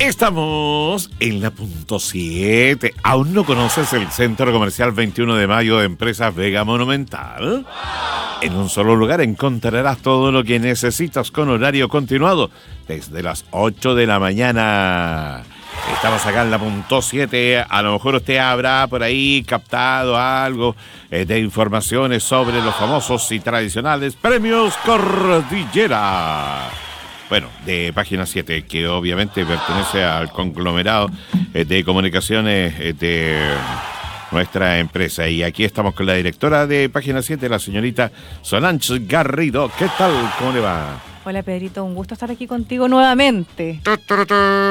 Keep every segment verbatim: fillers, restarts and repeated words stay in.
Estamos en la punto siete. ¿Aún no conoces el Centro Comercial veintiuno de Mayo de Empresas Vega Monumental? En un solo lugar encontrarás todo lo que necesitas con horario continuado desde las ocho de la mañana. Estamos acá en la punto siete. A lo mejor usted habrá por ahí captado algo eh, de informaciones sobre los famosos y tradicionales premios Cordillera. Bueno, de Página siete, que obviamente pertenece al conglomerado eh, de comunicaciones eh, de nuestra empresa. Y aquí estamos con la directora de Página siete, la señorita Solange Garrido. ¿Qué tal? ¿Cómo le va? Hola, Pedrito, un gusto estar aquí contigo nuevamente. Yo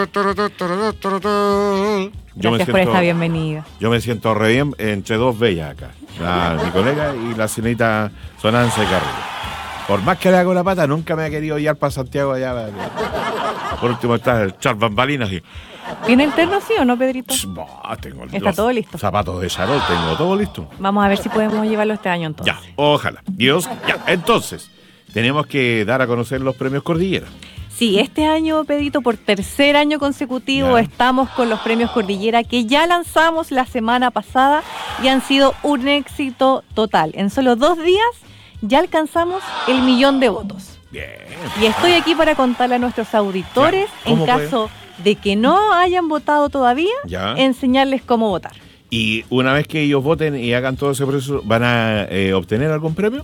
Gracias por esta bienvenida. Yo me siento re bien entre dos bellas acá. La, mi colega y la señorita Solange Garrido. Por más que le hago la pata, nunca me ha querido guiar para Santiago allá. Por último está el Charles Bambalinas. ¿Tiene el terno sí o no, Pedrito? Bah, tengo Está los todo listo. Zapatos de charol, tengo todo listo. Vamos a ver si podemos llevarlo este año entonces. Ya, ojalá. Dios, ya. Entonces, tenemos que dar a conocer los premios Cordillera. Sí, este año, Pedrito, por tercer año consecutivo ya. estamos con los premios Cordillera que ya lanzamos la semana pasada y han sido un éxito total. En solo dos días ya alcanzamos el millón de votos. Bien. Y estoy aquí para contarle a nuestros auditores, ya. en caso de que no hayan votado todavía, ya. enseñarles cómo votar. Y una vez que ellos voten y hagan todo ese proceso, ¿van a eh, obtener algún premio?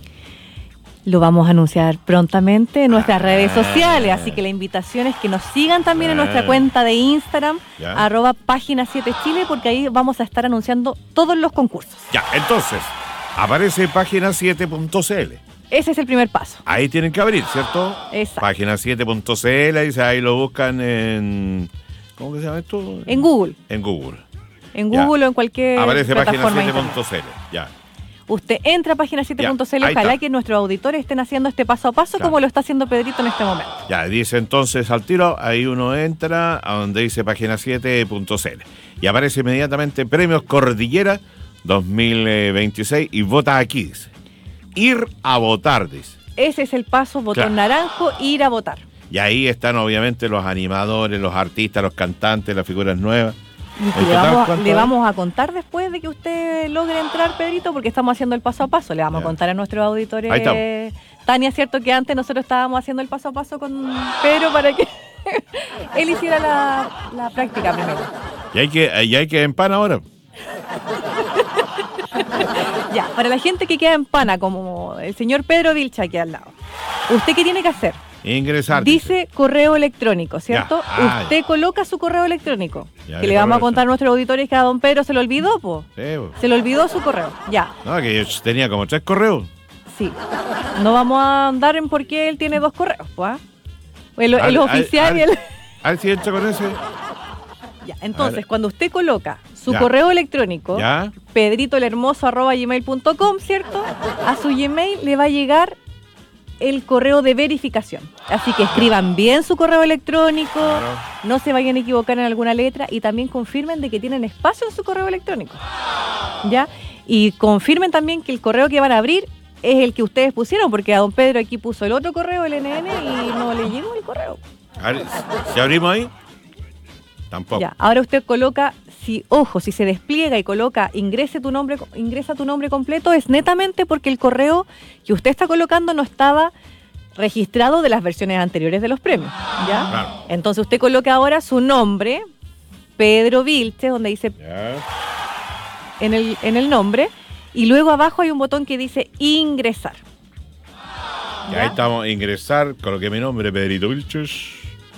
Lo vamos a anunciar prontamente en nuestras ah. redes sociales, así que la invitación es que nos sigan también ah. en nuestra cuenta de Instagram, ya. arroba Página siete Chile, porque ahí vamos a estar anunciando todos los concursos. Ya, entonces, aparece página siete punto c l. Ese es el primer paso. Ahí tienen que abrir, ¿cierto? Exacto. Página siete punto c l, dice, ahí lo buscan en... ¿Cómo que se llama esto? En Google. En Google. En Google ya. o en cualquier aparece página plataforma siete punto c l, ya. Usted entra a página siete punto c l, Ya, ojalá está. que nuestros auditores estén haciendo este paso a paso, Claro. como lo está haciendo Pedrito en este momento. Ya, dice entonces al tiro, ahí uno entra a donde dice página siete punto c l y aparece inmediatamente Premios Cordillera dos mil veintiséis y vota aquí, dice. Ir a votar, dice. Ese es el paso, botón Claro. naranjo, ir a votar. Y ahí están obviamente los animadores, los artistas, los cantantes, las figuras nuevas. Y ¿En que le total vamos, cuánto le hay? vamos a contar después de que usted logre entrar, Pedrito, porque estamos haciendo el paso a paso. Le vamos Ya. a contar a nuestros auditores. Ahí estamos. Tania, cierto que antes nosotros estábamos haciendo el paso a paso con Pedro para que él hiciera la, la práctica primero. Y hay que, y hay que empana ahora. Ya, para la gente que queda en pana, como el señor Pedro Vilcha aquí al lado, ¿usted qué tiene que hacer? Ingresar. Dice correo electrónico, ¿cierto? Ya. Ah, Usted coloca su correo electrónico. Ya, que el le vamos a correo contar a nuestros auditores que a don Pedro se lo olvidó, po. Sí, bo. Se le olvidó su correo. Ya, No, que yo tenía como tres correos. sí. No vamos a andar en por qué él tiene dos correos, pues. ¿ah? El, el Al- al- oficial y al- el... A ver si entra con ese. Ya, entonces, ver. cuando usted coloca su Ya. correo electrónico, Ya. pedritoelhermoso arroba gmail punto com, ¿cierto? A su Gmail le va a llegar el correo de verificación. Así que escriban bien su correo electrónico, Claro. no se vayan a equivocar en alguna letra y también confirmen de que tienen espacio en su correo electrónico. ¿Ya? Y confirmen también que el correo que van a abrir es el que ustedes pusieron, porque a don Pedro aquí puso el otro correo, el N N, y no le llegó el correo. A ver, si abrimos ahí, tampoco. Ya, ahora usted coloca, si, ojo, si se despliega y coloca ingrese tu nombre, ingresa tu nombre completo, es netamente porque el correo que usted está colocando no estaba registrado de las versiones anteriores de los premios, ¿ya? Claro. Entonces usted coloca ahora su nombre, Pedro Vilche, donde dice Ya. en el, en el nombre, y luego abajo hay un botón que dice ingresar. Y ahí estamos, ingresar, coloqué mi nombre, Pedrito Vilches.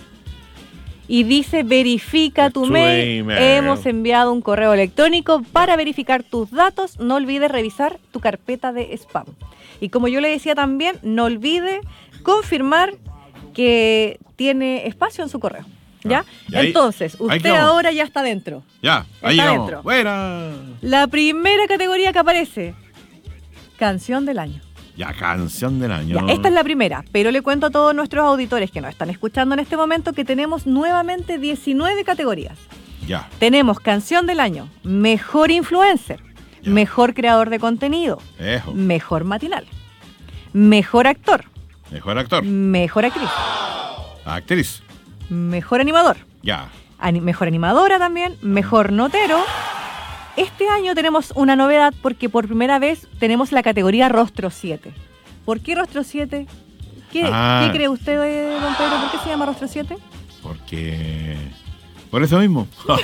Y dice verifica tu Tu mail. email. Hemos enviado un correo electrónico para verificar tus datos. No olvides revisar tu carpeta de spam. Y como yo le decía también, no olvide confirmar que tiene espacio en su correo. ¿Ya? Ah, y ahí- Entonces, ahí usted quedamos. ahora ya está dentro. Ya, ahí Está llegamos. dentro. Buena. La primera categoría que aparece, canción del año. Ya, canción del año. Ya, esta es la primera, pero le cuento a todos nuestros auditores que nos están escuchando en este momento que tenemos nuevamente diecinueve categorías. Ya. Tenemos canción del año, mejor influencer, Ya. mejor creador de contenido, Ejo. mejor matinal, mejor actor, Mejor actor. mejor actriz, Actriz. mejor animador, Ya. Ani- mejor animadora también, mejor notero. Este año tenemos una novedad porque por primera vez tenemos la categoría Rostro siete. ¿Por qué Rostro siete? ¿Qué, Ah. ¿qué cree usted, eh, don Pedro? ¿Por qué se llama Rostro siete? Porque... Por eso mismo.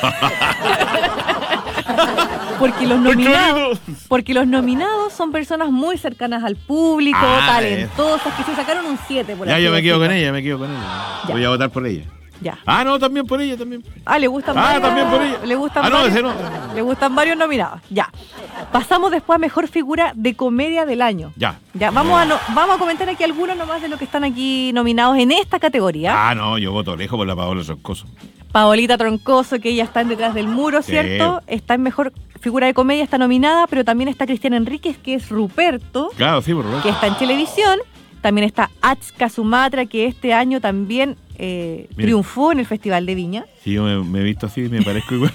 Porque los nominados, porque los nominados son personas muy cercanas al público, Ah, talentosas, que se sacaron un siete por Ya, así yo me quedo decirlo. con ella, me quedo con ella. Ya. Voy a votar por ella. Ya. Ah, no, también por ella, también. Ah, le gustan Ah, varios. también por ella. Le gustan Ah, no, varios, ese no. Le gustan varios nominados. Ya. Pasamos después a mejor figura de comedia del año. Ya. Ya, vamos a, no- vamos a comentar aquí algunos nomás de los que están aquí nominados en esta categoría. Ah, no, yo voto lejos por la Paola Troncoso. Paolita Troncoso, que ella está en Detrás del Muro, Sí. ¿cierto? Está en mejor figura de comedia, está nominada, pero también está Cristian Enríquez, que es Ruperto, Claro, sí, por que Roberto. está en televisión. También está Achka Sumatra, que este año también eh, Mire. triunfó en el Festival de Viña. Sí, yo me, me he visto así, me parezco igual.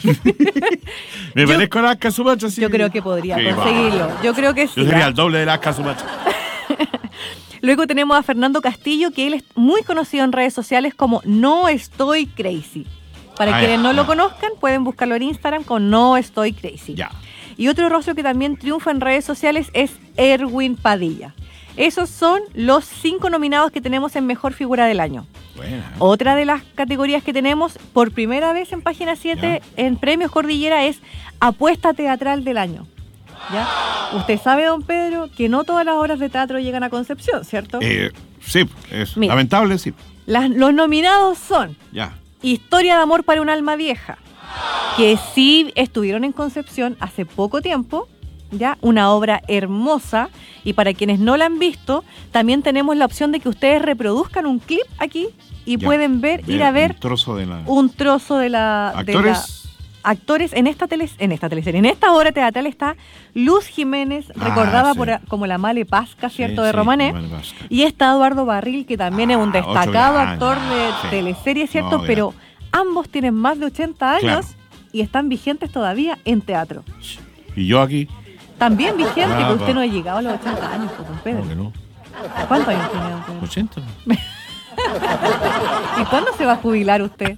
me Yo- parezco a las Casumacha, sí. Yo creo que podría Sí, conseguirlo. va. Yo creo que sí. Yo sería ¿ah? el doble de las Casumacha. Luego tenemos a Fernando Castillo, que él es muy conocido en redes sociales como No Estoy Crazy. Para Ah, quienes ya, no lo ya. conozcan, pueden buscarlo en Instagram con No Estoy Crazy. Ya. Y otro rostro que también triunfa en redes sociales es Erwin Padilla. Esos son los cinco nominados que tenemos en Mejor Figura del Año. Buena. Otra de las categorías que tenemos por primera vez en Página siete en Premios Cordillera es Apuesta Teatral del Año. ¿Ya? Usted sabe, don Pedro, que no todas las obras de teatro llegan a Concepción, ¿cierto? Eh, sí, es Mira. lamentable, sí. Las- los nominados son Ya. Historia de amor para un alma vieja, que sí estuvieron en Concepción hace poco tiempo, ya, una obra hermosa, y para quienes no la han visto, también tenemos la opción de que ustedes reproduzcan un clip aquí y Ya. pueden ver, ir a ver Un trozo de la. un trozo de la... de Actores. la- actores en esta tele, en esta teleserie, en esta obra teatral está Luz Jiménez, Ah, recordada sí. por, como la Male Pasca, ¿cierto?, Sí, de sí, Romané. Romané Pasca. Y está Eduardo Barril, que también es un Ah, otro destacado gran, actor de sí. teleserie, ¿cierto? No, Pero ambos tienen más de ochenta años Claro. y están vigentes todavía en teatro. Y yo aquí. También vigente, Ah, que usted va. no ha llegado a los ochenta años, pues, don Pedro. ¿Cómo que no? ¿Cuántos años tiene, don Pedro? ochenta. ¿Y cuándo se va a jubilar usted?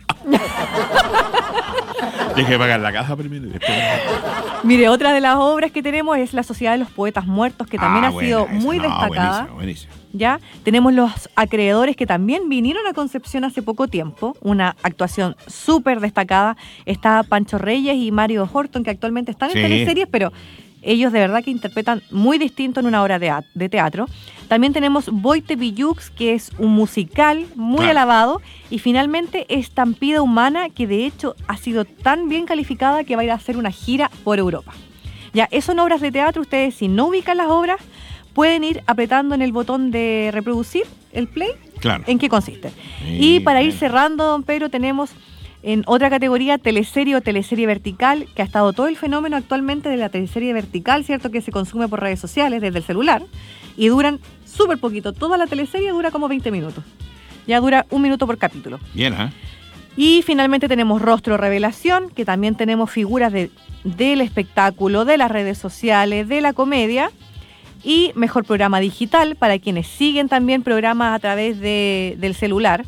Dije pagar la caja primero y después. Mire, otra de las obras que tenemos es La Sociedad de los Poetas Muertos, que también Ah, ha buena sido esa. muy No, destacada. Buenísimo, buenísimo. ¿Ya? Tenemos Los Acreedores, que también vinieron a Concepción hace poco tiempo, una actuación súper destacada. Está Pancho Reyes y Mario Horton, que actualmente están en Sí. teleseries, pero ellos de verdad que interpretan muy distinto en una obra de, a- de teatro. También tenemos Boite Villux, que es un musical muy Claro. alabado. Y finalmente Estampida Humana, que de hecho ha sido tan bien calificada que va a ir a hacer una gira por Europa. Ya, eso son obras de teatro. Ustedes, si no ubican las obras, pueden ir apretando en el botón de reproducir, el play, Claro. en qué consiste. Sí, Y para ir bueno. cerrando, don Pedro, tenemos en otra categoría teleserie o teleserie vertical, que ha estado todo el fenómeno actualmente de la teleserie vertical, ¿cierto? Que se consume por redes sociales desde el celular y duran súper poquito. Toda la teleserie dura como veinte minutos. Ya dura un minuto por capítulo. Bien, ¿eh? Y finalmente tenemos Rostro Revelación, que también tenemos figuras de, del espectáculo, de las redes sociales, de la comedia. Y Mejor Programa Digital, para quienes siguen también programas a través de, del celular.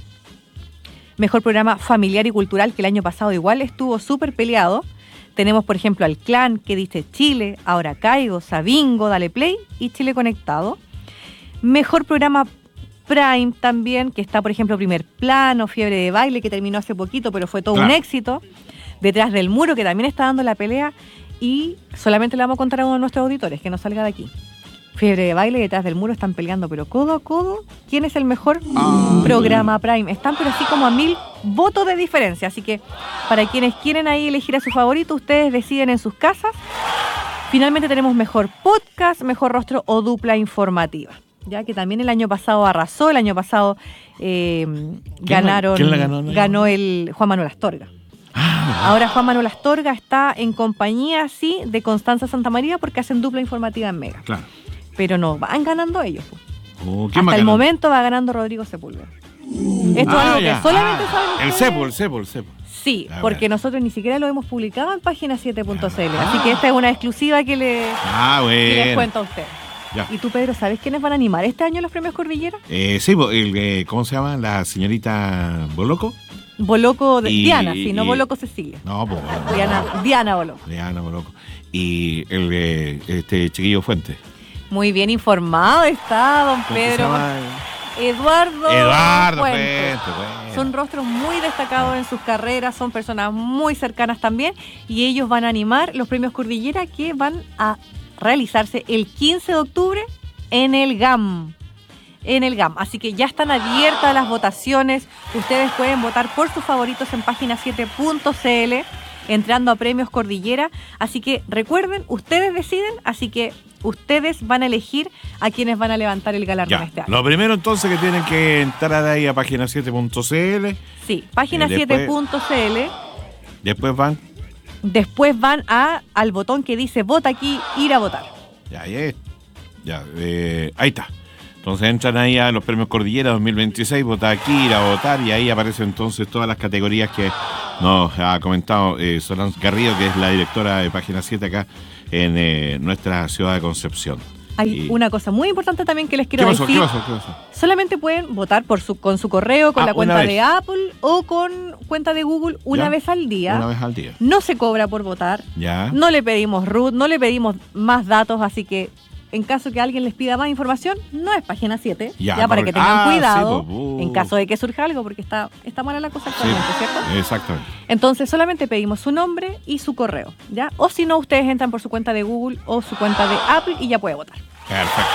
Mejor Programa Familiar y Cultural, que el año pasado igual estuvo súper peleado. Tenemos, por ejemplo, al Clan, que dice Chile, Ahora Caigo, Sabingo, Dale Play y Chile Conectado. Mejor Programa Prime también, que está, por ejemplo, Primer Plano, Fiebre de Baile, que terminó hace poquito, pero fue todo Claro. un éxito. Detrás del Muro, que también está dando la pelea. Y solamente le vamos a contar a uno de nuestros auditores, que no salga de aquí. Fiebre de Baile y Detrás del Muro están peleando, pero codo a codo, ¿quién es el mejor Ah. programa Prime? Están pero así como a mil votos de diferencia. Así que para quienes quieren ahí elegir a su favorito, ustedes deciden en sus casas. Finalmente tenemos Mejor Podcast, Mejor Rostro o Dupla Informativa. Ya que también el año pasado arrasó, el año pasado eh, ganaron, quién la ganó el año ganó el Juan Manuel Astorga. Ah, Ahora Juan Manuel Astorga está en compañía, sí, de Constanza Santamaría porque hacen dupla informativa en Mega. claro. Pero no van ganando ellos. Po. Oh, ¿quién Hasta va el ganando? momento va ganando Rodrigo Sepúlveda. Esto es Ah, algo ya. que solamente Ah, saben El ustedes. cepo, el cepo, el cepo. Sí, Ah, porque bueno. nosotros ni siquiera lo hemos publicado en página siete punto c l. Ah. Así que esta es una exclusiva que, le, Ah, que les bueno. cuento a ustedes. Ya. ¿Y tú, Pedro, sabes quiénes van a animar este año los premios Cordillera? Eh, sí, po, el, eh, ¿cómo se llama? La señorita Boloco. Boloco de Y- Diana, sí, no y- Boloco Cecilia. No, pues. Diana, Diana Boloco. Diana Boloco. Y el, eh, este chiquillo Fuente. Muy bien informado está don ¿Cómo se Pedro. llama? Eduardo. Eduardo Fuentes. Fuente, bueno. Son rostros muy destacados en sus carreras, son personas muy cercanas también y ellos van a animar los premios Cordillera que van a realizarse el quince de octubre en el G A M. En el G A M. Así que ya están abiertas las votaciones. Ustedes pueden votar por sus favoritos en página siete punto c l entrando a Premios Cordillera. Así que recuerden, ustedes deciden, así que ustedes van a elegir a quienes van a levantar el galardón Ya, este año. lo primero entonces que tienen que entrar ahí a página siete punto c l. Sí, página Eh, después- siete punto c l. Después van. Después van a, al botón que dice vota aquí, ir a votar. Ya, ahí es. Ya, eh, ahí está. Entonces entran ahí a los premios Cordillera dos mil veintiséis, vota aquí, ir a votar, y ahí aparecen entonces todas las categorías que nos ha comentado eh, Solange Garrido, que es la directora de Página siete acá en eh, nuestra ciudad de Concepción. Hay Y- una cosa muy importante también que les quiero ¿Qué pasó? decir. ¿Qué pasó? ¿Qué pasó? Solamente pueden votar por su, con su correo, con Ah, la una cuenta vez. de Apple o con cuenta de Google una ¿Ya? vez al día. Una vez al día. No se cobra por votar. Ya. No le pedimos root, no le pedimos más datos, así que en caso que alguien les pida más información, no es página siete, Ya, ya, para correcto. que tengan Ah, cuidado sí, pues, uh. en caso de que surja algo, porque está, está mala la cosa Sí, actualmente, ¿cierto? exactamente. Entonces solamente pedimos su nombre y su correo, ¿ya? O si no, ustedes entran por su cuenta de Google o su cuenta de Apple y ya puede votar. Perfecto.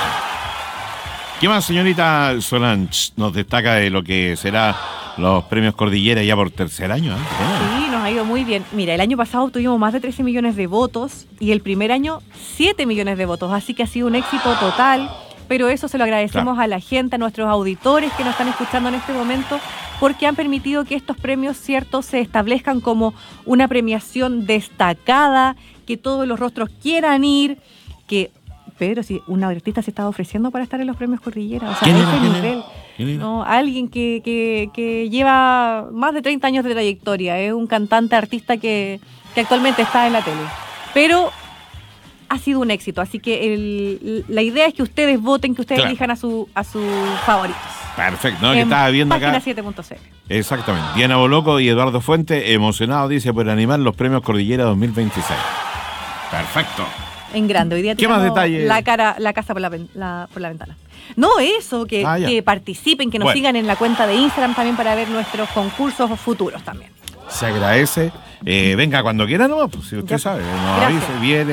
¿Qué más, señorita Solange, nos destaca de lo que será los premios Cordillera ya por tercer año? ¿eh? Bueno. Sí, nos ha ido muy bien. Mira, el año pasado tuvimos más de trece millones de votos y el primer año siete millones de votos, así que ha sido un éxito total, pero eso se lo agradecemos Claro. a la gente, a nuestros auditores que nos están escuchando en este momento, porque han permitido que estos premios, cierto, se establezcan como una premiación destacada, que todos los rostros quieran ir, que... Pedro, si una artista se estaba ofreciendo para estar en los premios Cordillera, o sea, ¿Quién a era? ese ¿Quién era? nivel. ¿Quién era? No, alguien que, que, que lleva más de treinta años de trayectoria, es un cantante, artista que, que actualmente está en la tele. Pero ha sido un éxito, así que el, la idea es que ustedes voten, que ustedes Claro. elijan a su a sus favoritos. Perfecto, ¿no? Que En estaba viendo página acá. siete punto c l. Exactamente. Diana Boloco y Eduardo Fuente, emocionado, dice, por animar los premios Cordillera dos mil veintiséis. Perfecto. En grande, hoy día ¿Qué más tiramos detalles? la cara, la casa por la, ven- la- por la ventana. No, eso, que, Ah, ya. que participen, que nos Bueno. sigan en la cuenta de Instagram también para ver nuestros concursos futuros también. Se agradece. Eh, venga cuando quiera, no, pues si usted Ya. sabe, nos Gracias. avise, viene.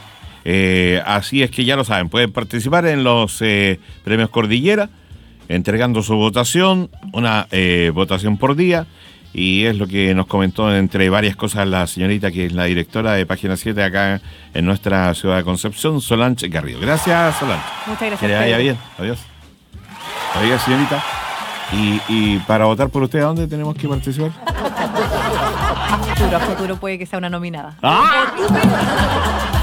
Eh, así es que ya lo saben, pueden participar en los eh, premios Cordillera, entregando su votación, una eh, votación por día, y es lo que nos comentó entre varias cosas la señorita que es la directora de Página siete acá en nuestra ciudad de Concepción, Solange Garrido. Gracias, Solange. Muchas gracias. Que le vaya Pedro. bien. Adiós. Adiós, señorita. Y, y para votar por usted, ¿a dónde tenemos que participar? Futuro, a futuro puede que sea una nominada. ¡Ah!